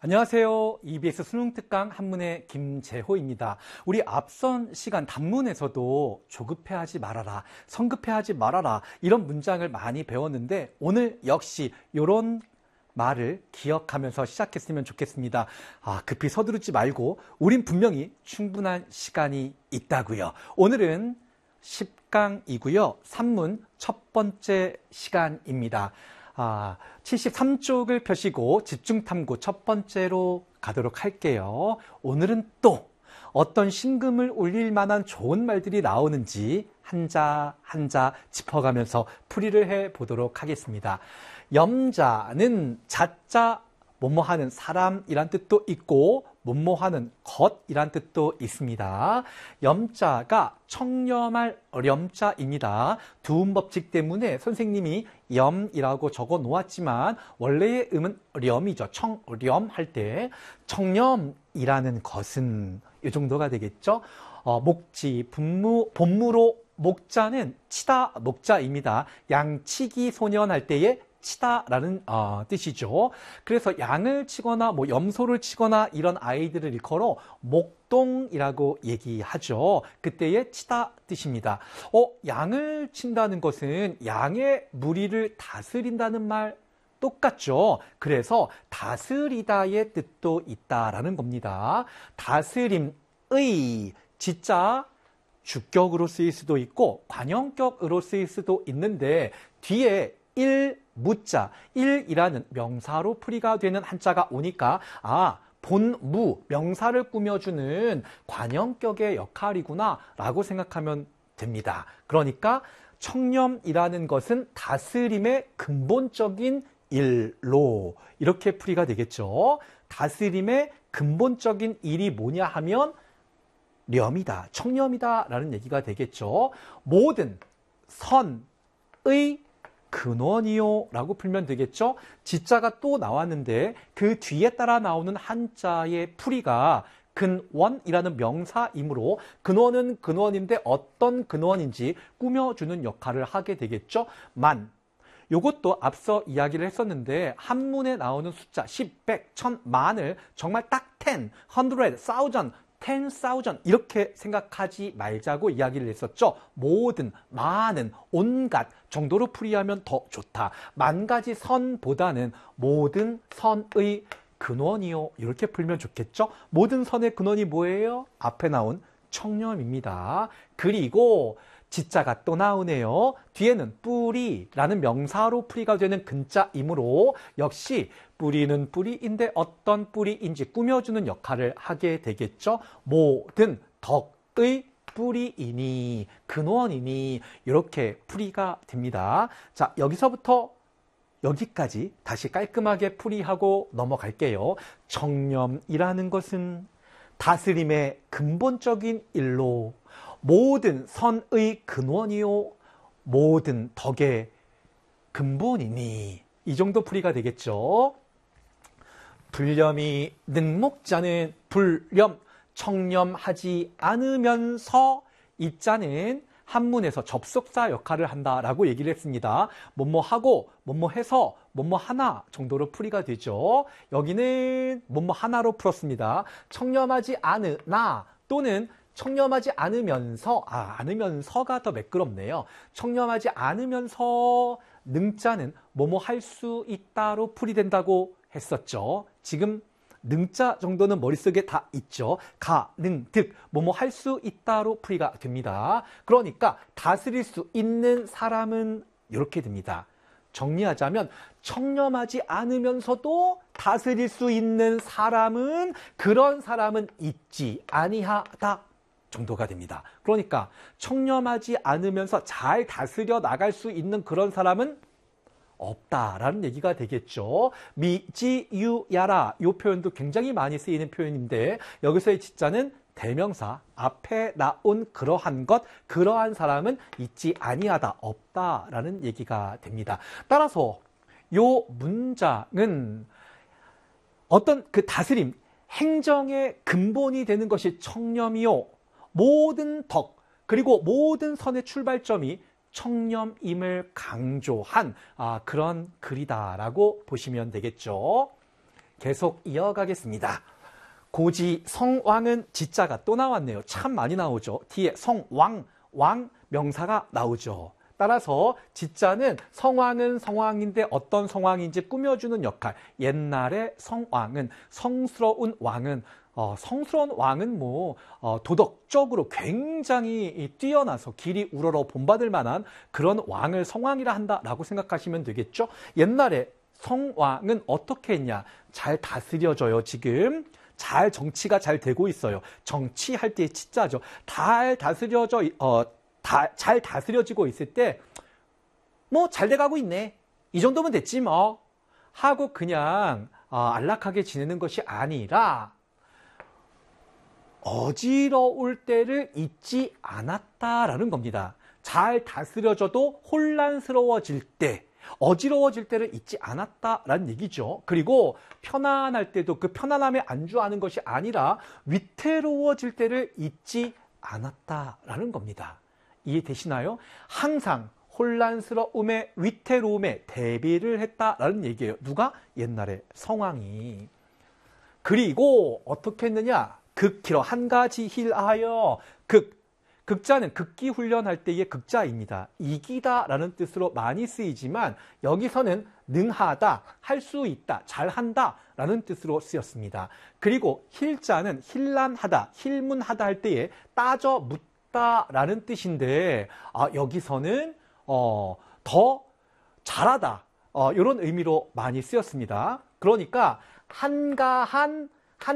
안녕하세요. EBS 수능특강 한문의 김재호입니다. 우리 앞선 시간 단문에서도 조급해하지 말아라, 성급해하지 말아라 이런 문장을 많이 배웠는데 오늘 역시 이런 말을 기억하면서 시작했으면 좋겠습니다. 급히 서두르지 말고 우린 분명히 충분한 시간이 있다고요. 오늘은 10강이고요. 산문 첫 번째 시간입니다. 73쪽을 펴시고 집중탐구 첫 번째로 가도록 할게요. 오늘은 또 어떤 신금을 울릴 만한 좋은 말들이 나오는지 한자 한자 짚어가면서 풀이를 해보도록 하겠습니다. 염자는 자자 뭐뭐하는 사람이란 뜻도 있고 뭐뭐하는 것이란 뜻도 있습니다. 염자가 청렴할 렴자입니다. 두음법칙 때문에 선생님이 염이라고 적어 놓았지만 원래의 음은 렴이죠. 청렴할 때 청렴이라는 것은 이 정도가 되겠죠. 목지, 본무로 목자는 치다 목자입니다. 양치기 소년할 때의 치다라는 뜻이죠. 그래서 양을 치거나 염소를 치거나 이런 아이들을 일컬어 목동이라고 얘기하죠. 그때의 치다 뜻입니다. 양을 친다는 것은 양의 무리를 다스린다는 말 똑같죠. 그래서 다스리다의 뜻도 있다라는 겁니다. 다스림의 지자 주격으로 쓰일 수도 있고 관형격으로 쓰일 수도 있는데 뒤에 무자, 일이라는 명사로 풀이가 되는 한자가 오니까 본무, 명사를 꾸며주는 관형격의 역할이구나 라고 생각하면 됩니다. 그러니까 청렴이라는 것은 다스림의 근본적인 일로 이렇게 풀이가 되겠죠. 다스림의 근본적인 일이 뭐냐 하면 렴이다, 청렴이다 라는 얘기가 되겠죠. 모든 선의 근원이요 라고 풀면 되겠죠. 지자가 또 나왔는데 그 뒤에 따라 나오는 한자의 풀이가 근원이라는 명사이므로 근원은 근원인데 어떤 근원인지 꾸며주는 역할을 하게 되겠죠. 요것도 앞서 이야기를 했었는데 한문에 나오는 숫자 10, 100, 1000, 만을 정말 딱 10, 100, 1000, 10,000 이렇게 생각하지 말자고 이야기를 했었죠. 모든, 많은, 온갖 정도로 풀이하면 더 좋다. 만 가지 선보다는 모든 선의 근원이요. 이렇게 풀면 좋겠죠. 모든 선의 근원이 뭐예요? 앞에 나온 청렴입니다. 그리고 지자가 또 나오네요. 뒤에는 뿌리라는 명사로 풀이가 되는 근자이므로 역시 뿌리는 뿌리인데 어떤 뿌리인지 꾸며주는 역할을 하게 되겠죠. 모든 덕의 뿌리이니 근원이니 이렇게 풀이가 됩니다. 자, 여기서부터 여기까지 다시 깔끔하게 풀이하고 넘어갈게요. 청렴이라는 것은 다스림의 근본적인 일로 모든 선의 근원이요 모든 덕의 근본이니 이 정도 풀이가 되겠죠. 불렴이 능목자는 불렴 청렴하지 않으면서 이 자는 한문에서 접속사 역할을 한다라고 얘기를 했습니다. 뭐뭐하고 뭐뭐해서 뭐뭐하나 정도로 풀이가 되죠. 여기는 뭐뭐하나로 풀었습니다. 청렴하지 않으나 또는 청렴하지 않으면서 않으면서가 더 매끄럽네요. 청렴하지 않으면서 능자는 뭐뭐 할 수 있다로 풀이된다고 했었죠. 지금 능자 정도는 머릿속에 다 있죠. 가, 능, 득, 뭐뭐 할 수 있다로 풀이가 됩니다. 그러니까 다스릴 수 있는 사람은 이렇게 됩니다. 정리하자면 청렴하지 않으면서도 다스릴 수 있는 사람은 그런 사람은 있지 아니하다 정도가 됩니다. 그러니까 청렴하지 않으면서 잘 다스려 나갈 수 있는 그런 사람은 없다라는 얘기가 되겠죠. 미지유야라 이 표현도 굉장히 많이 쓰이는 표현인데 여기서의 지자는 대명사 앞에 나온 그러한 것, 그러한 사람은 있지 아니하다, 없다라는 얘기가 됩니다. 따라서 이 문장은 어떤 그 다스림, 행정의 근본이 되는 것이 청렴이요. 모든 덕, 그리고 모든 선의 출발점이 청렴임을 강조한 그런 글이다라고 보시면 되겠죠. 계속 이어가겠습니다. 고지 성왕은 지자가 또 나왔네요. 참 많이 나오죠. 뒤에 성왕, 왕 명사가 나오죠. 따라서 지자는 성왕은 성왕인데 어떤 성왕인지 꾸며주는 역할. 옛날에 성왕은 성스러운 왕은 성스러운 왕은 도덕적으로 굉장히 뛰어나서 길이 우러러 본받을 만한 그런 왕을 성왕이라 한다라고 생각하시면 되겠죠. 옛날에 성왕은 어떻게 했냐? 잘 다스려져요. 지금 잘 정치가 잘 되고 있어요. 정치할 때 진짜죠. 잘 다스려지고 있을 때 잘 돼가고 있네. 이 정도면 됐지 뭐 하고 그냥 안락하게 지내는 것이 아니라 어지러울 때를 잊지 않았다라는 겁니다. 잘 다스려져도 혼란스러워질 때, 어지러워질 때를 잊지 않았다라는 얘기죠. 그리고 편안할 때도 그 편안함에 안주하는 것이 아니라 위태로워질 때를 잊지 않았다라는 겁니다. 이해되시나요? 항상 혼란스러움에 위태로움에 대비를 했다라는 얘기예요. 누가? 옛날에 성왕이. 그리고 어떻게 했느냐? 극히러 한 가지 힐하여 극자는 극기 훈련할 때의 극자입니다. 이기다라는 뜻으로 많이 쓰이지만 여기서는 능하다, 할 수 있다, 잘한다 라는 뜻으로 쓰였습니다. 그리고 힐자는 힐란하다, 힐문하다 할 때에 따져 묻다 라는 뜻인데 여기서는 더 잘하다 이런 의미로 많이 쓰였습니다. 그러니까 한가한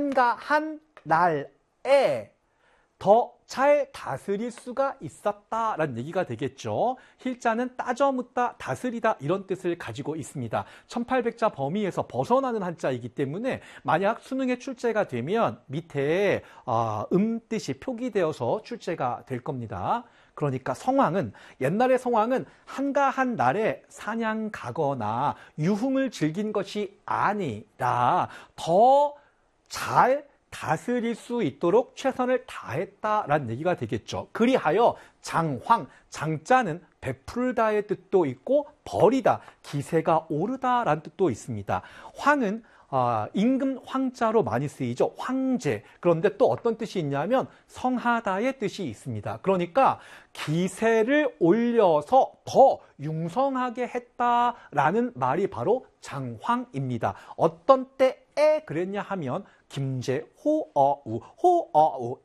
날에 더 잘 다스릴 수가 있었다라는 얘기가 되겠죠. 힐자는 따져 묻다, 다스리다 이런 뜻을 가지고 있습니다. 1800자 범위에서 벗어나는 한자이기 때문에 만약 수능에 출제가 되면 밑에 뜻이 표기되어서 출제가 될 겁니다. 그러니까 성왕은 옛날의 성왕은 한가한 날에 사냥 가거나 유흥을 즐긴 것이 아니라 더 잘 다스릴 수 있도록 최선을 다했다라는 얘기가 되겠죠. 그리하여 장황, 장자는 베풀다의 뜻도 있고 버리다, 기세가 오르다라는 뜻도 있습니다. 황은 임금 황자로 많이 쓰이죠. 황제. 그런데 또 어떤 뜻이 있냐면 성하다의 뜻이 있습니다. 그러니까 기세를 올려서 더 융성하게 했다라는 말이 바로 장황입니다. 어떤 때에 그랬냐 하면 김제 호어우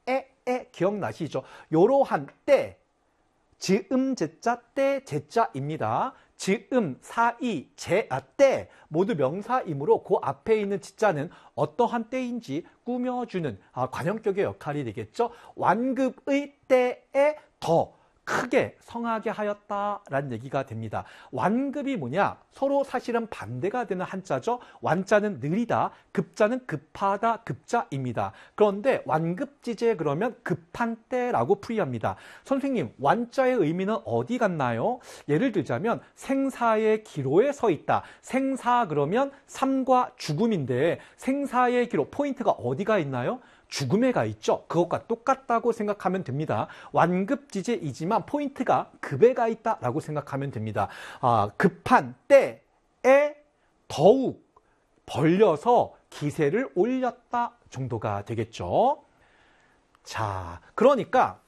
기억나시죠? 요러한 때 즈음 제자 때 제자입니다. 즈음 사이 때 모두 명사이므로 그 앞에 있는 지자는 어떠한 때인지 꾸며주는 관형격의 역할이 되겠죠. 완급의 때에 더 크게 성하게 하였다라는 얘기가 됩니다. 완급이 뭐냐? 서로 사실은 반대가 되는 한자죠. 완자는 느리다, 급자는 급하다, 급자입니다. 그런데 완급지제 그러면 급한 때라고 풀이합니다. 선생님, 완자의 의미는 어디 갔나요? 예를 들자면 생사의 기로에 서 있다. 생사 그러면 삶과 죽음인데 생사의 기로 포인트가 어디가 있나요? 죽음에 가 있죠. 그것과 똑같다고 생각하면 됩니다. 완급지제이지만 포인트가 급에 가 있다라고 생각하면 됩니다. 급한 때에 더욱 벌려서 기세를 올렸다 정도가 되겠죠. 자, 그러니까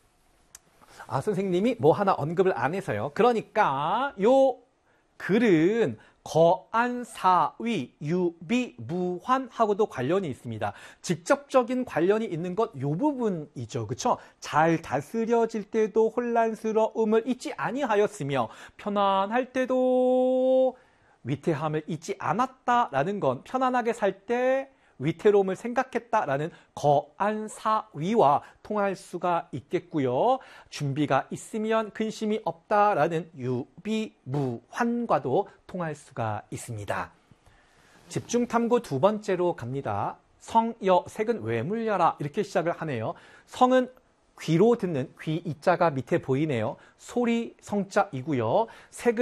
선생님이 뭐 하나 언급을 안 해서요. 그러니까 요 글은 거안, 사위, 유비, 무환하고도 관련이 있습니다. 직접적인 관련이 있는 것 요 부분이죠. 그렇죠? 잘 다스려질 때도 혼란스러움을 잊지 아니하였으며 편안할 때도 위태함을 잊지 않았다라는 건 편안하게 살 때 위태로움을 생각했다라는 거안사위와 통할 수가 있겠고요. 준비가 있으면 근심이 없다라는 유비무환과도 통할 수가 있습니다. 집중탐구 두 번째로 갑니다. 성여 색은 왜 물려라 이렇게 시작을 하네요. 성은 귀로 듣는 귀 이자가 밑에 보이네요. 소리 성자이고요. 색은